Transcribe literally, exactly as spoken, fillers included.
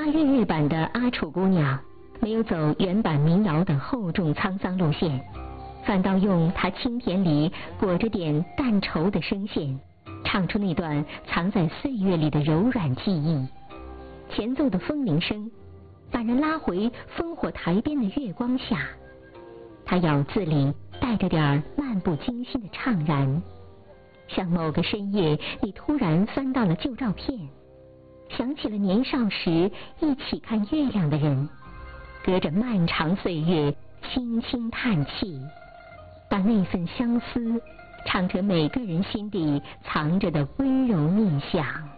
八月月版的《阿楚姑娘》没有走原版民谣的厚重沧桑路线，反倒用她清甜里裹着点淡稠的声线，唱出那段藏在岁月里的柔软记忆。前奏的风铃声把人拉回烽火台边的月光下，他咬字里带着点漫不经心的怅然，像某个深夜你突然翻到了旧照片，想起了年少时一起看月亮的人，隔着漫长岁月轻轻叹气，把那份相思唱成每个人心底藏着的温柔念想。